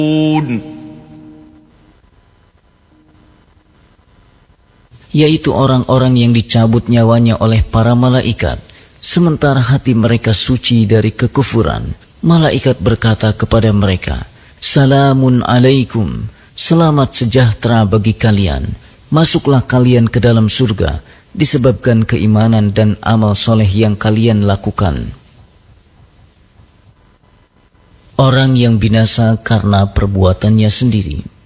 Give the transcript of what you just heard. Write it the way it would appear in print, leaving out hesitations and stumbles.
yaitu orang-orang yang dicabut nyawanya oleh para malaikat, sementara hati mereka suci dari kekufuran. Malaikat berkata kepada mereka, "Salamun alaikum, selamat sejahtera bagi kalian. Masuklah kalian ke dalam surga disebabkan keimanan dan amal soleh yang kalian lakukan." Orang yang binasa karena perbuatannya sendiri.